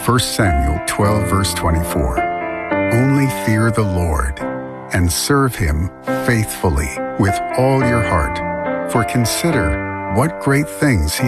1 Samuel 12, verse 24. Only fear the Lord and serve him faithfully with all your heart. For consider what great things he